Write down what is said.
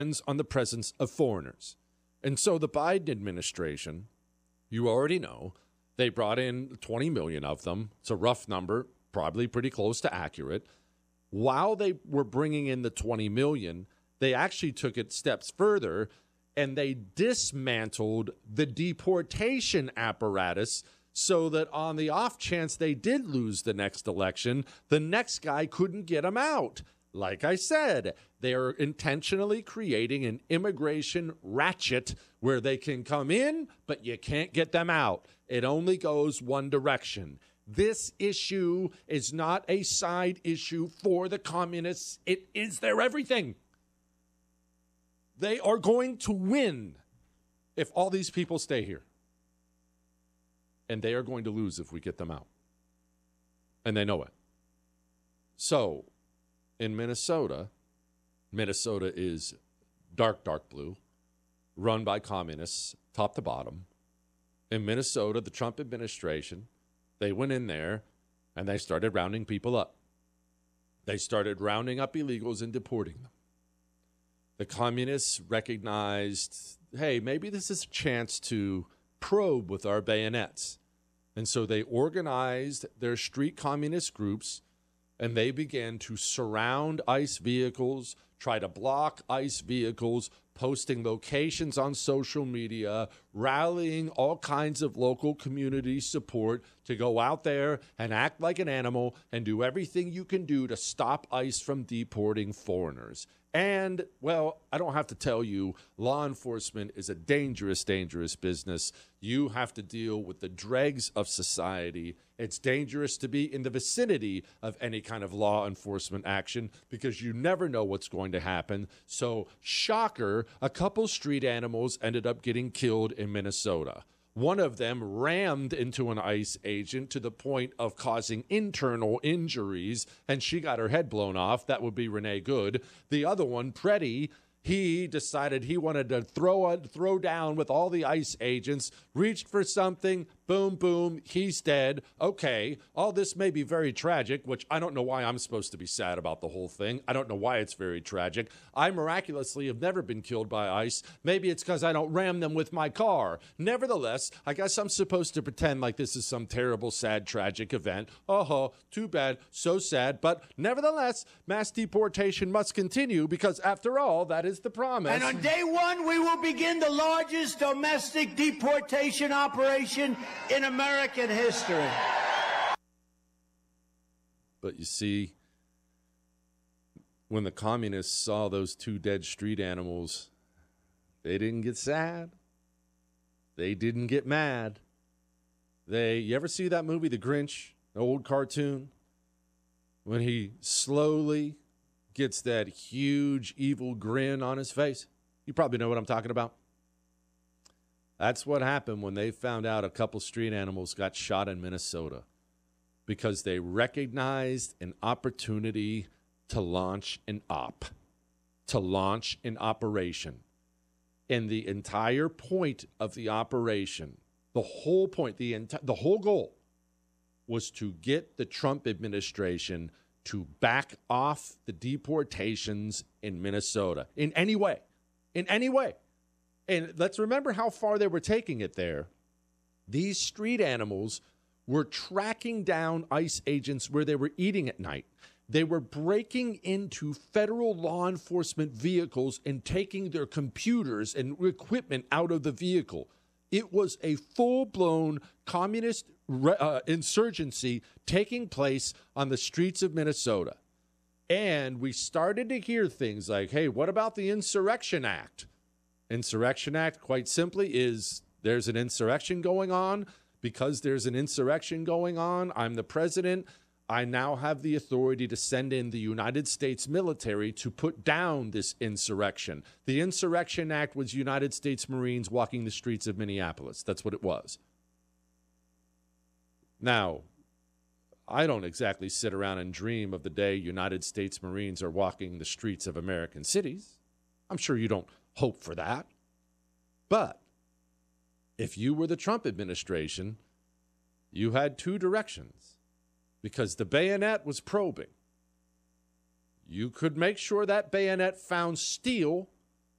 on the presence of foreigners. And so the Biden administration, you already know, they brought in 20 million of them. It's a rough number, probably pretty close to accurate. While they were bringing in the 20 million, they actually took it steps further and they dismantled the deportation apparatus so that on the off chance they did lose the next election, the next guy couldn't get them out. Like I said, they are intentionally creating an immigration ratchet where they can come in, but you can't get them out. It only goes one direction. This issue is not a side issue for the communists. It is their everything. They are going to win if all these people stay here. And they are going to lose if we get them out. And they know it. So, in Minnesota, Minnesota is dark, dark blue, run by communists, top to bottom. In Minnesota, the Trump administration, they went in there and they started rounding people up. They started rounding up illegals and deporting them. The communists recognized, hey, maybe this is a chance to probe with our bayonets. And so they organized their street communist groups and they began to surround ICE vehicles, try to block ICE vehicles, posting locations on social media, rallying all kinds of local community support to go out there and act like an animal and do everything you can do to stop ICE from deporting foreigners. And, well, I don't have to tell you, law enforcement is a dangerous, dangerous business. You have to deal with the dregs of society. It's dangerous to be in the vicinity of any kind of law enforcement action because you never know what's going to happen. So, shocker, a couple street animals ended up getting killed in Minnesota. One of them rammed into an ICE agent to the point of causing internal injuries, and she got her head blown off. That would be Renee Good. The other one, Preddy, he decided he wanted to throw down with all the ICE agents, reached for something, boom, boom, he's dead. Okay, all this may be very tragic, which I don't know why I'm supposed to be sad about the whole thing. I don't know why it's very tragic. I miraculously have never been killed by ICE. Maybe it's because I don't ram them with my car. Nevertheless, I guess I'm supposed to pretend like this is some terrible, sad, tragic event. Oh, too bad, so sad. But nevertheless, mass deportation must continue because, after all, that is the promise. And on day one, we will begin the largest domestic deportation operation in American history. But you see, when the communists saw those two dead street animals, they didn't get sad. They didn't get mad. You ever see that movie, The Grinch, the old cartoon? When he slowly gets that huge evil grin on his face. You probably know what I'm talking about. That's what happened when they found out a couple street animals got shot in Minnesota because they recognized an opportunity to launch an operation. And the entire point of the operation, the whole point, the whole goal was to get the Trump administration to back off the deportations in Minnesota in any way. And let's remember how far they were taking it there. These street animals were tracking down ICE agents where they were eating at night. They were breaking into federal law enforcement vehicles and taking their computers and equipment out of the vehicle. It was a full-blown communist insurgency taking place on the streets of Minnesota. And we started to hear things like, hey, what about the Insurrection Act? Insurrection Act, quite simply, is there's an insurrection going on. Because there's an insurrection going on, I'm the president. I now have the authority to send in the United States military to put down this insurrection. The Insurrection Act was United States Marines walking the streets of Minneapolis. That's what it was. Now, I don't exactly sit around and dream of the day United States Marines are walking the streets of American cities. I'm sure you don't hope for that. But if you were the Trump administration, you had two directions. Because the bayonet was probing. You could make sure that bayonet found steel